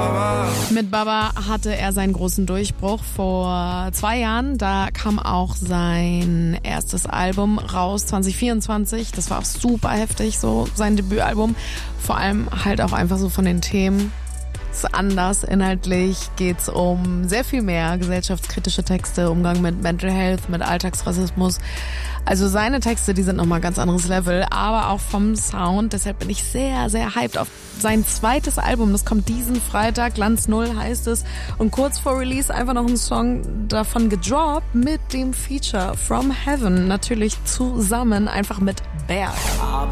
Mit Baba hatte er seinen großen Durchbruch vor 2 Jahren. Da kam auch sein erstes Album raus, 2024. Das war auch super heftig, so sein Debütalbum. Vor allem halt auch einfach so von den Themen. Ist anders. Inhaltlich geht's um sehr viel mehr. Gesellschaftskritische Texte, Umgang mit Mental Health, mit Alltagsrassismus. Also seine Texte, die sind nochmal ganz anderes Level, aber auch vom Sound. Deshalb bin ich sehr, sehr hyped auf sein zweites Album. Das kommt diesen Freitag, Glanz Null heißt es. Und kurz vor Release einfach noch ein Song davon gedroppt mit dem Feature From Heaven. Natürlich zusammen, einfach mit Berg.